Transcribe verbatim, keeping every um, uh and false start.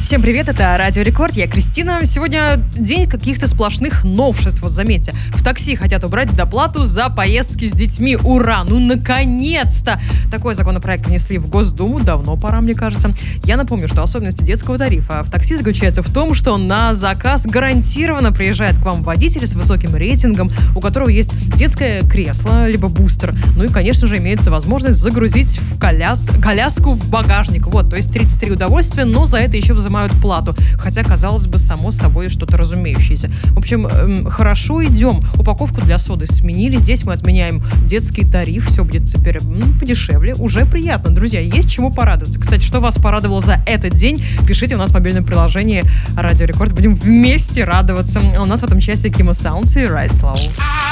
Всем привет, это Радио Рекорд, я Кристина. Сегодня день каких-то сплошных новшеств, вот заметьте. В такси хотят убрать доплату за поездки с детьми. Ура! Ну, наконец-то! Такой законопроект внесли в Госдуму, давно пора, мне кажется. Я напомню, что особенности детского тарифа в такси заключается в том, что на заказ гарантированно приезжает к вам водитель с высоким рейтингом, у которого есть детское кресло, либо бустер. Ну и, конечно же, имеется возможность загрузить в коляс... коляску в багажник. Вот, то есть тридцать три удовольствия, но за это еще взимают плату. Хотя, казалось бы, само собой что-то разумеющееся. В общем, эм, хорошо, идем. Упаковку для соды сменили. Здесь мы отменяем детский тариф. Все будет теперь м, подешевле. Уже приятно, друзья. Есть чему порадоваться. Кстати, что вас порадовало за этот день? Пишите у нас в мобильном приложении Радио Рекорд. Будем вместе радоваться. У нас в этом часе Kimo Sounds и Rise Slow.